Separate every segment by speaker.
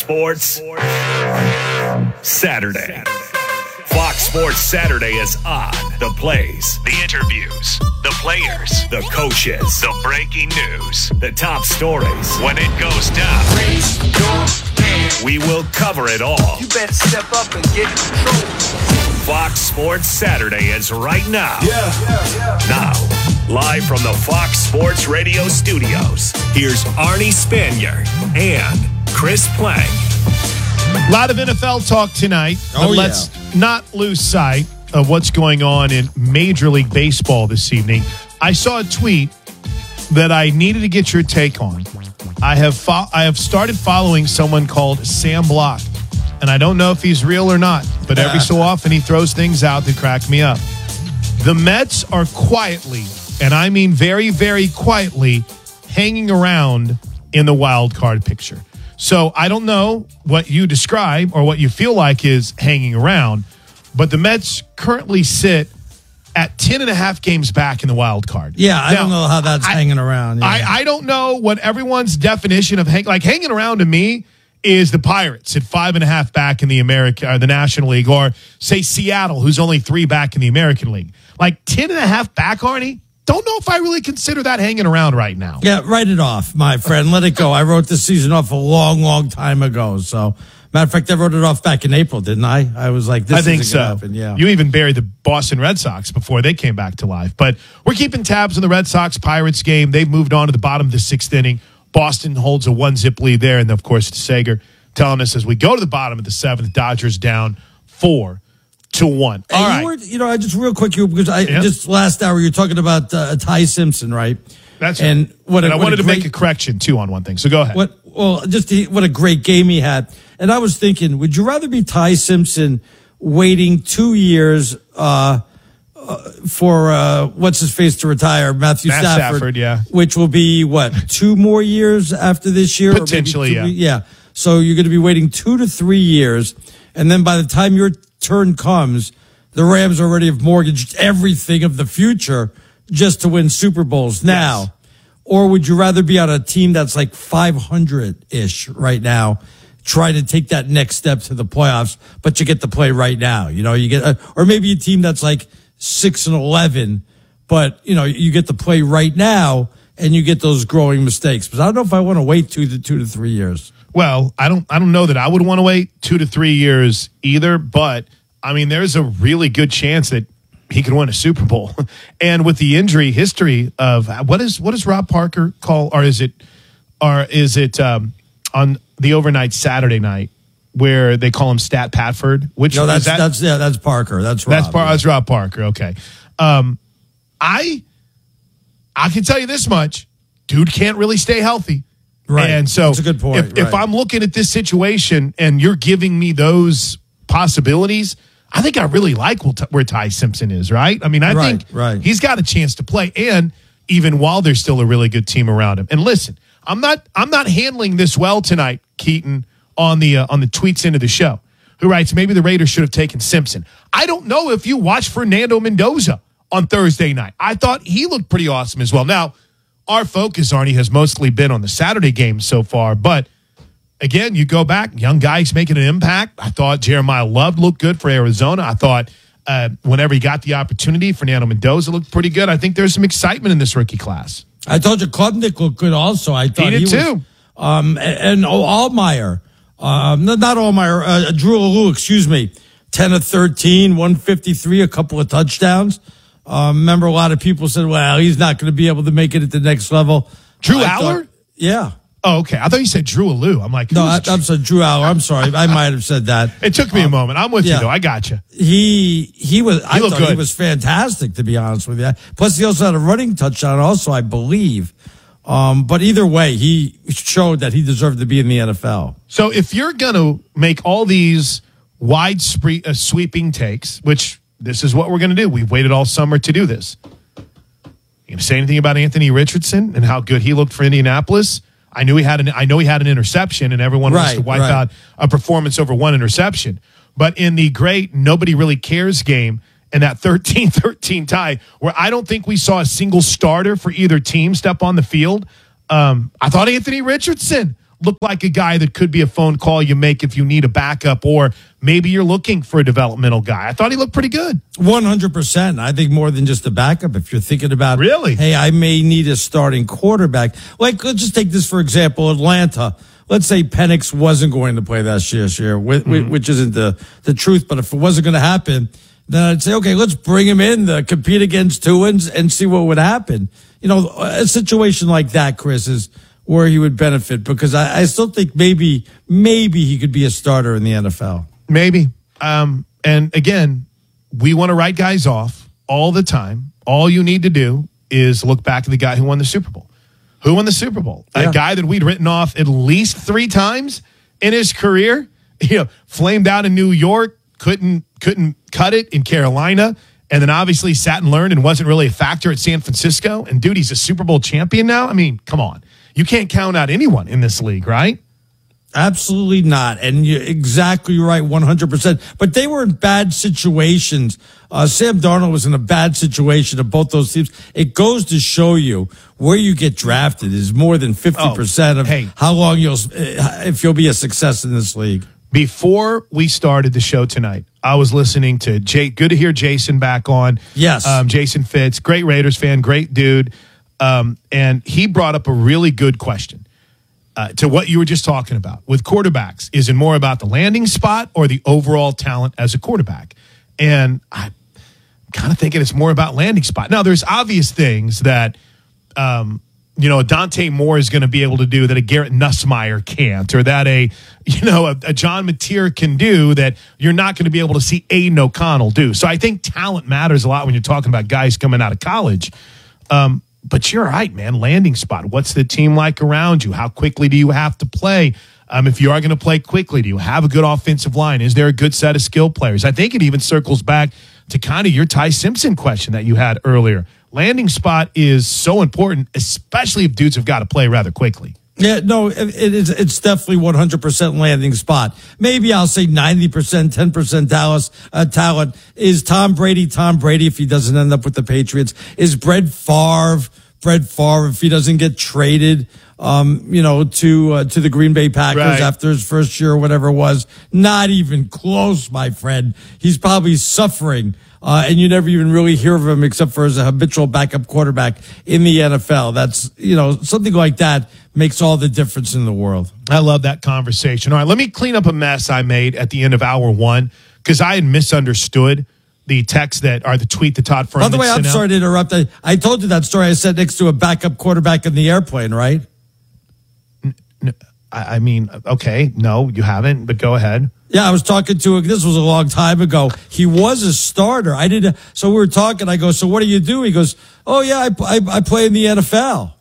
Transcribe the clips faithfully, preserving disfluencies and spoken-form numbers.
Speaker 1: Sports Saturday. Fox Sports Saturday is on. The plays, the interviews, the players, the coaches, the breaking news, the top stories. When it goes down, we will cover it all.
Speaker 2: You better step up and get in control.
Speaker 1: Fox Sports Saturday is right now.
Speaker 2: Yeah, yeah, yeah.
Speaker 1: Now, live from the Fox Sports Radio studios, here's Arnie Spanier and Chris Plank.
Speaker 3: A lot of N F L talk tonight, but
Speaker 4: oh,
Speaker 3: let's
Speaker 4: yeah.
Speaker 3: not lose sight of what's going on in Major League Baseball this evening. I saw a tweet that I needed to get your take on. I have fo- I have started following someone called Sam Block, and I don't know if he's real or not, but every so often he throws things out that crack me up. The Mets are quietly, and I mean very, very quietly, hanging around in the wild card picture. So I don't know what you describe or what you feel like is hanging around, but the Mets currently sit at ten and a half games back in the wild card.
Speaker 4: Yeah, I
Speaker 3: now,
Speaker 4: don't know how that's
Speaker 3: I,
Speaker 4: hanging around. Yeah.
Speaker 3: I, I don't know what everyone's definition of hang, like hanging around to me is the Pirates at five and a half back in the American or the National League, or say Seattle, who's only three back in the American League. Like ten and a half back, Arnie. Don't know if I really consider that hanging around right now.
Speaker 4: Yeah, write it off, my friend. Let it go. I wrote this season off a long, long time ago. So, matter of fact, I wrote it off back in April, didn't I? I was like, this
Speaker 3: I think
Speaker 4: isn't
Speaker 3: so.
Speaker 4: gonna happen. Yeah.
Speaker 3: You even buried the Boston Red Sox before they came back to life. But we're keeping tabs on the Red Sox-Pirates game. They've moved on to the bottom of the sixth inning. Boston holds a one-zip lead there. And, of course, Sager telling us as we go to the bottom of the seventh, Dodgers down four to one.
Speaker 4: Hey,
Speaker 3: All
Speaker 4: you
Speaker 3: right.
Speaker 4: Were, you know, I just real quick, you because I
Speaker 3: Yeah.
Speaker 4: just last hour you're talking about uh, Ty Simpson, right?
Speaker 3: That's
Speaker 4: and
Speaker 3: right.
Speaker 4: what
Speaker 3: and
Speaker 4: a,
Speaker 3: I
Speaker 4: what
Speaker 3: wanted
Speaker 4: a
Speaker 3: to
Speaker 4: great,
Speaker 3: make a correction, too, on one thing. So go ahead.
Speaker 4: What? Well, just the, what a great game he had. And I was thinking, would you rather be Ty Simpson waiting two years uh, uh, for uh, what's his face to retire, Matthew
Speaker 3: Matt
Speaker 4: Stafford,
Speaker 3: Stafford, yeah.
Speaker 4: which will be what two more years after this year,
Speaker 3: Potentially,
Speaker 4: or maybe two,
Speaker 3: yeah.
Speaker 4: yeah. So you're going to be waiting two to three years, and then by the time your turn comes, the Rams already have mortgaged everything of the future just to win Super Bowls now.
Speaker 3: Yes.
Speaker 4: Or would you rather be on a team that's like five hundred-ish right now, trying to take that next step to the playoffs, but you get to play right now? You know, you get, a, or maybe a team that's like six and eleven, but you know, you get to play right now and you get those growing mistakes. But I don't know if I want to wait two to two to three years.
Speaker 3: Well, I don't, I don't know that I would want to wait two to three years either, but I mean, there's a really good chance that he could win a Super Bowl. And with the injury history of what is what does Rob Parker call, or is it, or is it um, on the overnight Saturday night where they call him Stat Patford? Which
Speaker 4: No, that's
Speaker 3: that,
Speaker 4: that's yeah, that's Parker. That's Rob.
Speaker 3: that's, Par-
Speaker 4: yeah.
Speaker 3: that's Rob Parker. Okay, um, I I can tell you this much: dude can't really stay healthy.
Speaker 4: Right.
Speaker 3: And so
Speaker 4: that's a good point.
Speaker 3: If,
Speaker 4: right.
Speaker 3: if I'm looking at this situation and you're giving me those possibilities, I think I really like where Ty Simpson is, right? I mean, I
Speaker 4: Right,
Speaker 3: think
Speaker 4: right.
Speaker 3: he's got a chance to play, and even while there's still a really good team around him. And listen, I'm not I'm not handling this well tonight, Keaton, on the uh, on the tweets into the show, who writes, maybe the Raiders should have taken Simpson. I don't know if you watched Fernando Mendoza on Thursday night. I thought he looked pretty awesome as well. Now, our focus, Arnie, has mostly been on the Saturday game so far, but again, you go back, young guys making an impact. I thought Jeremiah Love looked good for Arizona. I thought uh, whenever he got the opportunity, Fernando Mendoza looked pretty good. I think there's some excitement in this rookie class.
Speaker 4: I told you Klubnik looked good also. I thought
Speaker 3: He did
Speaker 4: he,
Speaker 3: too.
Speaker 4: Was, um, and, and oh, Allmeyer, um, not not Allmeyer, uh, Drew Alou, excuse me, ten of thirteen, one fifty-three, a couple of touchdowns. Um, remember, a lot of people said, well, he's not going to be able to make it at the next level.
Speaker 3: Drew
Speaker 4: I
Speaker 3: Aller?
Speaker 4: thought- yeah.
Speaker 3: Oh, okay. I thought you said Drew Alou. I'm like,
Speaker 4: No, I,
Speaker 3: who's
Speaker 4: I'm sorry, Drew Aller. I'm sorry. I might have said that.
Speaker 3: It took me a moment. I'm with
Speaker 4: yeah.
Speaker 3: you, though. I got you.
Speaker 4: He he was. I
Speaker 3: looked
Speaker 4: thought he
Speaker 3: good.
Speaker 4: was fantastic, to be honest with you. Plus, he also had a running touchdown, also, I believe. Um, but either way, he showed that he deserved to be in the N F L.
Speaker 3: So if you're going to make all these wide spre- uh, sweeping takes, which this is what we're going to do. We've waited all summer to do this. You going to say anything about Anthony Richardson and how good he looked for Indianapolis? I knew he had an. I know he had an interception, and everyone wants
Speaker 4: Right,
Speaker 3: to wipe
Speaker 4: right.
Speaker 3: out a performance over one interception. But in the great nobody really cares game, in that thirteen thirteen tie, where I don't think we saw a single starter for either team step on the field, um, I thought Anthony Richardson looked like a guy that could be a phone call you make if you need a backup, or maybe you're looking for a developmental guy. I thought he looked pretty good.
Speaker 4: one hundred percent. I think more than just a backup. If you're thinking about,
Speaker 3: Really?
Speaker 4: hey, I may need a starting quarterback. Like, let's just take this, for example, Atlanta. Let's say Penix wasn't going to play that year, which, mm-hmm. which isn't the, the truth. But if it wasn't going to happen, then I'd say, okay, let's bring him in to compete against two and, and see what would happen. You know, a situation like that, Chris, is where he would benefit, because I, I still think maybe, maybe he could be a starter in the N F L.
Speaker 3: Maybe. Um, and again, we want to write guys off all the time. All you need to do is look back at the guy who won the Super Bowl. Who won the Super Bowl? Yeah. A guy that we'd written off at least three times in his career. You know, flamed out in New York, couldn't couldn't cut it in Carolina, and then obviously sat and learned and wasn't really a factor at San Francisco. And dude, he's a Super Bowl champion now. I mean, come on. You can't count out anyone in this league, right?
Speaker 4: Absolutely not. And you're exactly right, one hundred percent. But they were in bad situations. Uh, Sam Darnold was in a bad situation of both those teams. It goes to show you where you get drafted is more than fifty percent
Speaker 3: oh,
Speaker 4: of
Speaker 3: hey.
Speaker 4: how long you'll, if you'll be a success in this league.
Speaker 3: Before we started the show tonight, I was listening to Jay. Good to hear Jason back on.
Speaker 4: Yes.
Speaker 3: Um, Jason Fitz, great Raiders fan, great dude. Um, and he brought up a really good question. Uh, to what you were just talking about with quarterbacks. Is it more about the landing spot or the overall talent as a quarterback? And I'm kind of thinking it's more about landing spot. Now, there's obvious things that, um, you know, a Dante Moore is going to be able to do that a Garrett Nussmeier can't, or that a, you know, a, a John Mateer can do that you're not going to be able to see Aiden O'Connell do. So I think talent matters a lot when you're talking about guys coming out of college. Um, But you're right, man. Landing spot. What's the team like around you? How quickly do you have to play? Um, if you are going to play quickly, do you have a good offensive line? Is there a good set of skill players? I think it even circles back to kind of your Ty Simpson question that you had earlier. Landing spot is so important, especially if dudes have got to play rather quickly.
Speaker 4: Yeah, no, it, it is. It's definitely one hundred percent landing spot. Maybe I'll say ninety percent, ten percent Dallas uh, talent. Is Tom Brady Tom Brady if he doesn't end up with the Patriots? Is Brett Favre Brett Favre if he doesn't get traded, um, you know, to uh, to the Green Bay Packers
Speaker 3: right.
Speaker 4: after his first year or whatever it was? Not even close, my friend. He's probably suffering. Uh, and you never even really hear of him except for as a habitual backup quarterback in the N F L. That's, you know, something like that makes all the difference in the world.
Speaker 3: I love that conversation. All right, let me clean up a mess I made at the end of hour one because I had misunderstood the text that, or the tweet that Todd Furman
Speaker 4: By the way, I'm
Speaker 3: sent out.
Speaker 4: sorry to interrupt. I, I told you that story. I sat next to a backup quarterback in the airplane, right?
Speaker 3: N- n- I I mean, okay, no, you haven't, but go ahead.
Speaker 4: Yeah, I was talking to, this was a long time ago. He was a starter. I didn't, so we were talking. I go, so what do you do? He goes, oh yeah, I, I, I play in the N F L.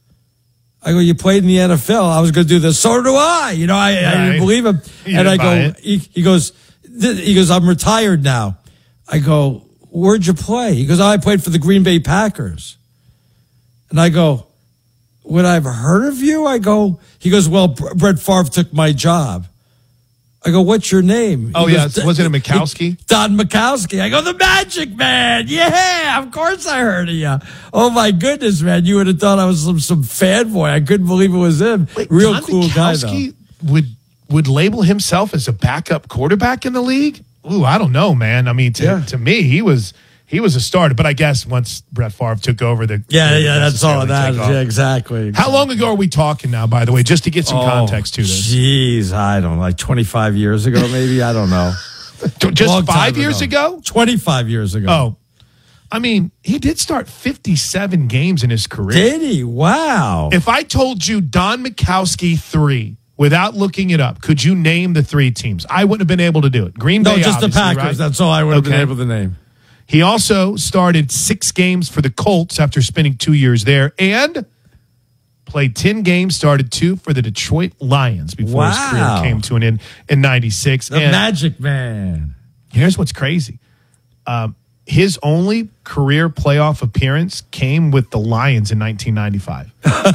Speaker 4: I go, you played in the N F L? I was going to do this. So do I. You know, I, right. I didn't believe him.
Speaker 3: You
Speaker 4: and I
Speaker 3: go,
Speaker 4: he, he goes, he goes, I'm retired now. I go, where'd you play? He goes, oh, I played for the Green Bay Packers. And I go, would I have heard of you? I go, he goes, well, Brett Favre took my job. I go, what's your name?
Speaker 3: Oh,
Speaker 4: He
Speaker 3: yeah.
Speaker 4: goes,
Speaker 3: Wasn't it Mikowski?
Speaker 4: Don Mikowski. I go, the Magic Man. Yeah, of course I heard of you. Oh, my goodness, man. You would have thought I was some, some fanboy. I couldn't believe it was him.
Speaker 3: Wait,
Speaker 4: Real
Speaker 3: Don
Speaker 4: cool guy, though.
Speaker 3: Mikowski would, would label himself as a backup quarterback in the league? Ooh, I don't know, man. I mean, to,
Speaker 4: Yeah.
Speaker 3: to me, he was he was a starter. But I guess once Brett Favre took over, the
Speaker 4: Yeah, yeah, that's all
Speaker 3: necessarily
Speaker 4: that is.
Speaker 3: take off.
Speaker 4: Yeah, exactly.
Speaker 3: How long ago are we talking now, by the way, just to get some
Speaker 4: Oh,
Speaker 3: context to this?
Speaker 4: Jeez, I don't know, like twenty-five years ago, maybe? I don't know.
Speaker 3: Just
Speaker 4: Long
Speaker 3: five
Speaker 4: time
Speaker 3: years ago?
Speaker 4: twenty-five years ago.
Speaker 3: Oh, I mean, he did start fifty-seven games in his career.
Speaker 4: Did he? Wow.
Speaker 3: If I told you Don Mikowski three, without looking it up, could you name the three teams? I wouldn't have been able to do it. Green
Speaker 4: no,
Speaker 3: Bay,
Speaker 4: just the
Speaker 3: obviously,
Speaker 4: Packers.
Speaker 3: right?
Speaker 4: That's all I would have
Speaker 3: Okay.
Speaker 4: been able to name.
Speaker 3: He also started six games for the Colts after spending two years there and played ten games, started two for the Detroit Lions before his career
Speaker 4: Wow.
Speaker 3: came to an end in ninety-six.
Speaker 4: The
Speaker 3: And
Speaker 4: Magic Man.
Speaker 3: here's what's crazy. Um, his only career playoff appearance came with the Lions in nineteen ninety-five.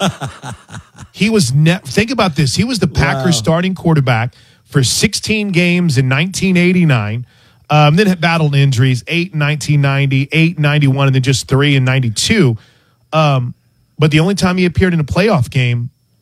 Speaker 3: He was ne- think about this. He was the Packers
Speaker 4: Wow.
Speaker 3: starting quarterback for sixteen games in nineteen eighty-nine. Um, then had battled injuries, eight in nineteen ninety, eight in ninety-one, and then just three in ninety-two. Um, but the only time he appeared in a playoff game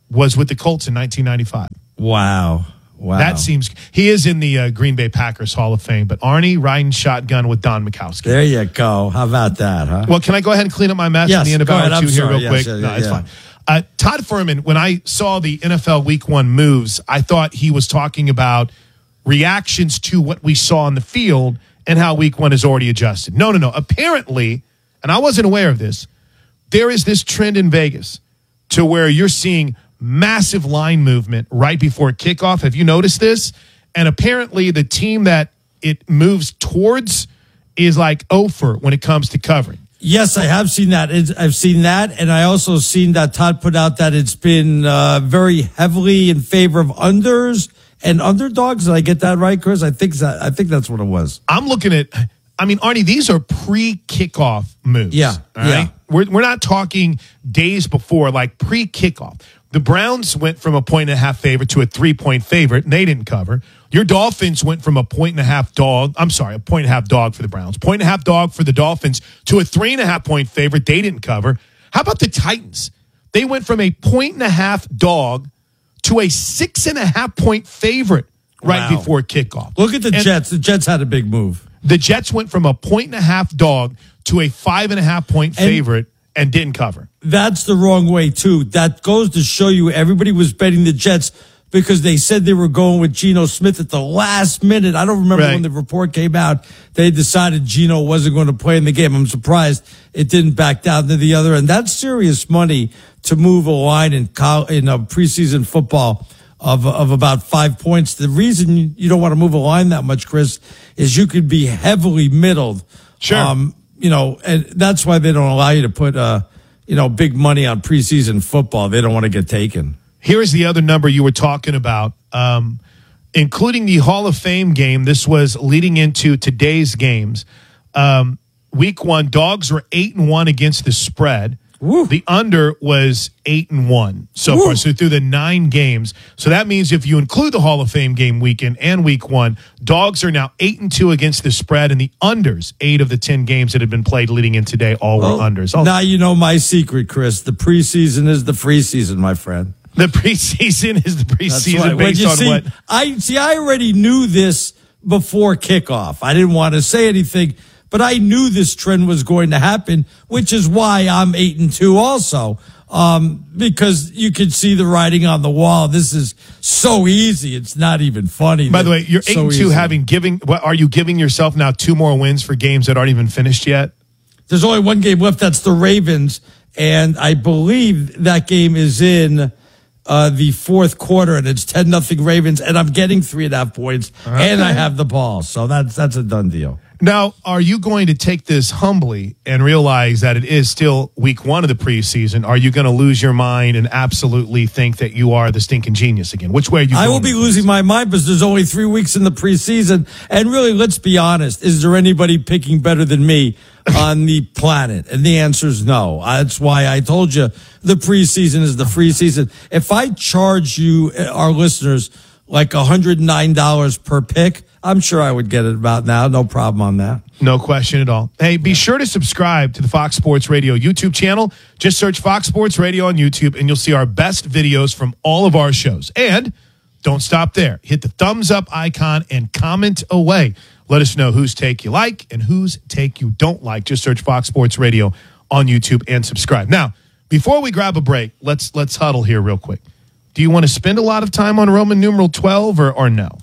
Speaker 3: was with the Colts in nineteen ninety-five.
Speaker 4: Wow. Wow.
Speaker 3: That seems he is in the uh, Green Bay Packers Hall of Fame, but Arnie riding shotgun with Don Mikowski.
Speaker 4: There you go. How about that, huh?
Speaker 3: Well, can I go ahead and clean up my mess
Speaker 4: Yes,
Speaker 3: at the end of
Speaker 4: go
Speaker 3: hour
Speaker 4: ahead.
Speaker 3: two
Speaker 4: I'm
Speaker 3: here
Speaker 4: sorry.
Speaker 3: real
Speaker 4: Yes,
Speaker 3: quick?
Speaker 4: yeah,
Speaker 3: no,
Speaker 4: yeah,
Speaker 3: it's
Speaker 4: yeah.
Speaker 3: fine. Uh, Todd Furman, when I saw the N F L Week One moves, I thought he was talking about reactions to what we saw on the field and how Week One is already adjusted. No, no, no. Apparently, and I wasn't aware of this, there is this trend in Vegas to where you're seeing massive line movement right before kickoff. Have you noticed this? And apparently the team that it moves towards is like Ofer when it comes to covering.
Speaker 4: Yes, I have seen that. It's, I've seen that, and I also seen that Todd put out that it's been uh, very heavily in favor of unders and underdogs. Did I get that right, Chris? I think that, I think that's what it was.
Speaker 3: I'm looking at, I mean, Arnie, these are pre-kickoff moves.
Speaker 4: Yeah,
Speaker 3: all right?
Speaker 4: yeah.
Speaker 3: We're, we're not talking days before, like pre-kickoff. The Browns went from a point and a half favorite to a three-point favorite, and they didn't cover. Your Dolphins went from a point and a half dog. I'm sorry, a point and a half dog for the Browns. Point and a half dog for the Dolphins to a three and a half point favorite. They didn't cover. How about the Titans? They went from a point and a half dog to a six and a half point favorite right
Speaker 4: Wow.
Speaker 3: before kickoff.
Speaker 4: Look at the
Speaker 3: And
Speaker 4: Jets. The Jets had a big move.
Speaker 3: The Jets went from a point and a half dog to a five and a half point
Speaker 4: And-
Speaker 3: favorite and didn't cover.
Speaker 4: That's the wrong way, too. That goes to show you everybody was betting the Jets because they said they were going with Geno Smith at the last minute. I don't remember
Speaker 3: Right.
Speaker 4: when the report came out. They decided Geno wasn't going to play in the game. I'm surprised it didn't back down to the other end. That's serious money to move a line in col- in a preseason football of of about five points. The reason you, you don't want to move a line that much, Chris, is you could be heavily middled.
Speaker 3: Sure.
Speaker 4: Um, you know, and that's why they don't allow you to put, uh, you know, big money on preseason football. They don't want to get taken.
Speaker 3: Here is the other number you were talking about, um, including the Hall of Fame game. This was leading into today's games. Um, week one, dogs were eight and one against the spread.
Speaker 4: Woo.
Speaker 3: The under was eight and one so
Speaker 4: Woo.
Speaker 3: far. So through the nine games. So that means if you include the Hall of Fame game weekend and week one, dogs are now eight and two against the spread, and the unders, eight of the ten games that had been played leading in today, all were unders. All-
Speaker 4: Now you know my secret, Chris. The preseason is the free season, my friend.
Speaker 3: The preseason is the
Speaker 4: That's
Speaker 3: preseason
Speaker 4: right. When
Speaker 3: based
Speaker 4: you
Speaker 3: on
Speaker 4: see,
Speaker 3: what?
Speaker 4: I see. I already knew this before kickoff. I didn't want to say anything, but I knew this trend was going to happen, which is why I'm eight and two also. Um, because you can see the writing on the wall. This is so easy. It's not even funny.
Speaker 3: By the way, you're eight
Speaker 4: So
Speaker 3: and two,
Speaker 4: easy.
Speaker 3: having giving. What are you giving yourself now? Two more wins for games that aren't even finished yet.
Speaker 4: There's only one game left. That's the Ravens. And I believe that game is in uh, the fourth quarter, and it's ten nothing Ravens. And I'm getting three and a half points, and I have the ball. So that's that's a done deal.
Speaker 3: Now, are you going to take this humbly and realize that it is still week one of the preseason? Are you going to lose your mind and absolutely think that you are the stinking genius again? Which way are you
Speaker 4: I
Speaker 3: going
Speaker 4: will be
Speaker 3: with
Speaker 4: losing
Speaker 3: this?
Speaker 4: my mind because there's only three weeks in the preseason. And really, let's be honest. Is there anybody picking better than me on the planet? And the answer is no. That's why I told you the preseason is the free season. If I charge you, uh, our listeners, like one hundred nine dollars per pick, I'm sure I would get it about now. No problem on that.
Speaker 3: No question at all. Hey, be sure to subscribe to the Fox Sports Radio YouTube channel. Just search Fox Sports Radio on YouTube, and you'll see our best videos from all of our shows. And don't stop there. Hit the thumbs up icon and comment away. Let us know whose take you like and whose take you don't like. Just search Fox Sports Radio on YouTube and subscribe. Now, before we grab a break, let's let's huddle here real quick. Do you want to spend a lot of time on Roman numeral twelve or, or no?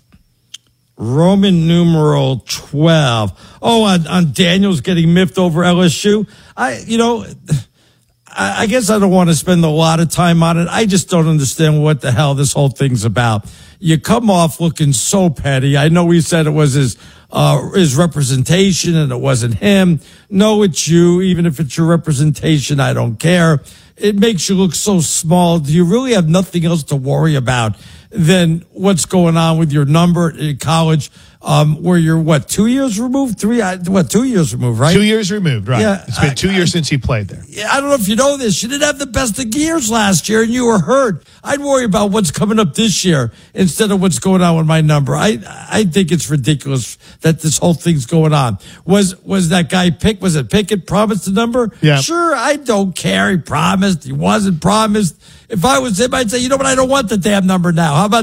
Speaker 4: Roman numeral twelve. Oh, on, on Daniels getting miffed over L S U. I, you know, I, I guess I don't want to spend a lot of time on it. I just don't understand what the hell this whole thing's about. You come off looking so petty. I know he said it was his, uh, his representation and it wasn't him. No, it's you. Even if it's your representation, I don't care. It makes you look so small. Do you really have nothing else to worry about than what's going on with your number in college, um, where you're, what, two years removed? Three, I- what, two years removed, right?
Speaker 3: Two years removed, right.
Speaker 4: Yeah,
Speaker 3: It's been
Speaker 4: I-
Speaker 3: two years since he played there.
Speaker 4: Yeah, I don't know if you know this. You didn't have the best of years last year, and you were hurt. I'd worry about what's coming up this year instead of what's going on with my number. I I think it's ridiculous that this whole thing's going on. Was was that guy Pick? Was it Pickett promised the number?
Speaker 3: Yeah.
Speaker 4: Sure, I don't care. He promised. He wasn't promised. if I was him, I'd say, you know what? I don't want the damn number now. How about